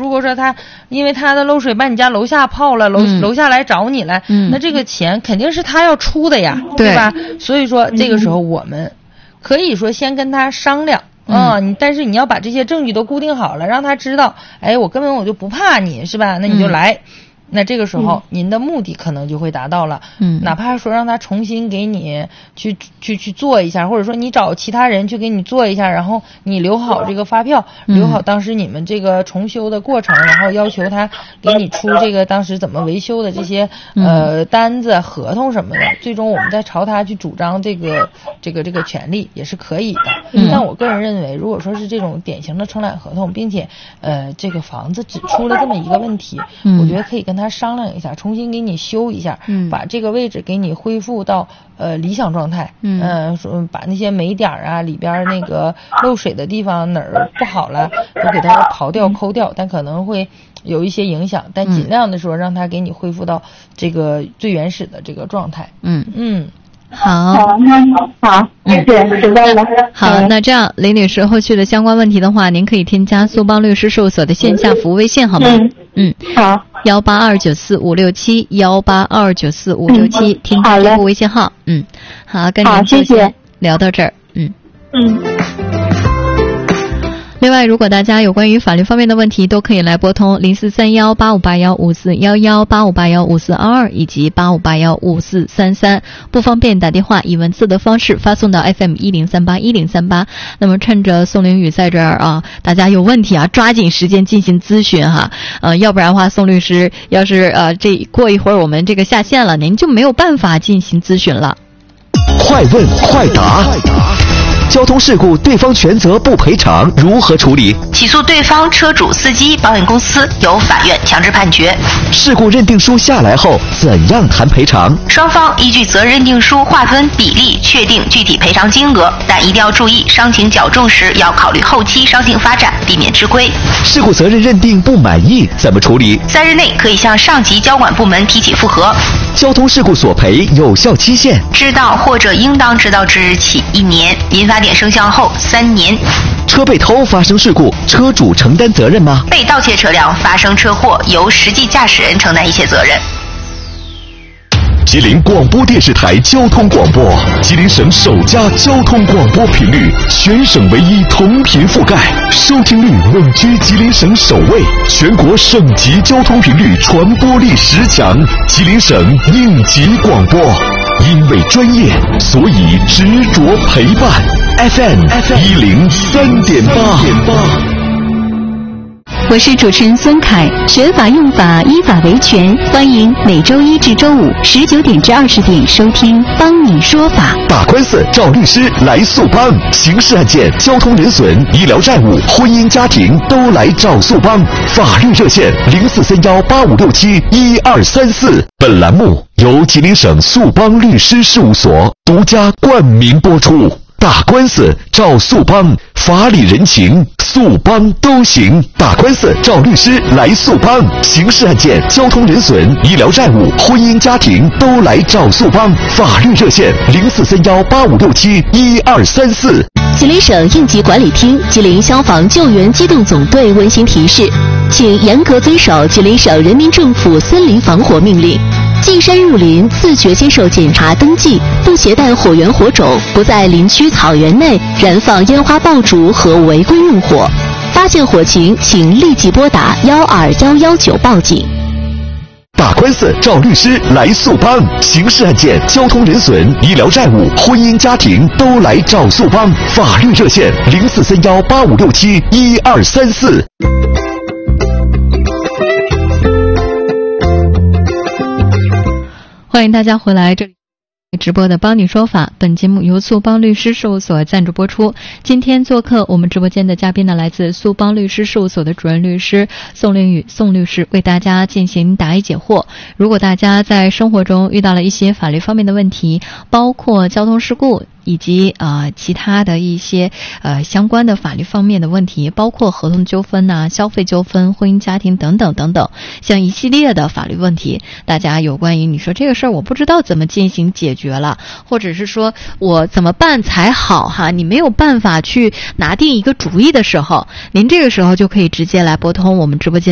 如果说他因为他的漏水把你家楼下泡了，楼下来找你来，那这个钱肯定是他要出的呀，对吧？所以说这个时候我们可以说先跟他商量。但是你要把这些证据都固定好了，让他知道，哎，我根本我就不怕你，是吧？那你就来。那这个时候您的目的可能就会达到了，哪怕说让他重新给你去做一下，或者说你找其他人去给你做一下，然后你留好这个发票，留好当时你们这个重修的过程，然后要求他给你出这个当时怎么维修的这些单子、合同什么的，最终我们再朝他去主张这个权利也是可以的。但我个人认为，如果说是这种典型的承揽合同，并且这个房子只出了这么一个问题，我觉得可以跟他商量一下，重新给你修一下，把这个位置给你恢复到理想状态，说把那些霉点啊里边那个漏水的地方哪儿不好了都给它刨掉抠掉，但可能会有一些影响，但尽量的说让它给你恢复到这个最原始的这个状态。 好， 谢谢，知道了。 好，那这样林女士后续的相关问题的话，您可以添加苏邦律师事务所的线下服务微信，好吗？ 好 ，18294567182945671，添加用户微信号。好，跟您就先聊到这儿。另外，如果大家有关于法律方面的问题，都可以来拨通04318581541185815422以及85815433，不方便打电话，以文字的方式发送到 FM10381038。那么趁着宋凌宇在这儿啊，大家有问题啊，抓紧时间进行咨询哈，要不然的话，宋律师要是这过一会儿我们这个下线了，您就没有办法进行咨询了。 快问快答。交通事故对方全责不赔偿如何处理？ 起诉对方车主、司机、保险公司，由法院强制判决。 事故认定书下来后怎样谈赔偿？ 双方依据责任认定书划分比例，确定具体赔偿金额，但一定要注意伤情较重时要考虑后期伤情发展，避免吃亏。 事故责任认定不满意怎么处理 ？3日内可以向上级交管部门提起复核。 交通事故索赔有效期限？ 知道或者应当知道之日起1年，民法典生效后3年。 车被偷发生事故，车主承担责任吗？ 被盗窃车辆发生车祸，由实际驾驶人承担一切责任。 吉林广播电视台交通广播，吉林省首家交通广播频率，全省唯一同频覆盖，收听率稳居吉林省首位，全国省级交通频率传播力10强，吉林省应急广播。因为专业，所以执着陪伴。FM 103.8。 我是主持人孙凯，学法用法，依法维权，欢迎每周1至周519点至20点收听帮你说法。 打官司找律师来速帮，刑事案件、交通人损、医疗债务、婚姻家庭都来找速帮。法律热线043185671234。本栏目由吉林省速帮律师事务所独家冠名播出。打官司找速帮，法理人情速帮都行。打官司找律师来速帮，刑事案件、交通人损、医疗债务、婚姻家庭都来找速帮。法律热线043185671234。 吉林省应急管理厅、吉林消防救援机动总队温馨提示，请严格遵守吉林省人民政府森林防火命令。进山入林，自觉接受检查登记，不携带火源火种，不在林区草原内燃放烟花爆竹和违规用火。发现火情，请立即拨打12119报警。 打官司找律师来速帮，刑事案件、交通人损、医疗债务、婚姻家庭都来找速帮。法律热线043185671234。 欢迎大家回来，这里直播的帮你说法，本节目由速帮律师事务所赞助播出。今天做客我们直播间的嘉宾呢，来自速帮律师事务所的主任律师宋凌宇宋律师，为大家进行答疑解惑。如果大家在生活中遇到了一些法律方面的问题，包括交通事故以及其他的一些相关的法律方面的问题，包括合同纠纷啊、消费纠纷、婚姻家庭等等等等，像一系列的法律问题，大家有关于你说这个事儿我不知道怎么进行解决了，或者是说我怎么办才好哈，你没有办法去拿定一个主意的时候，您这个时候就可以直接来拨通我们直播间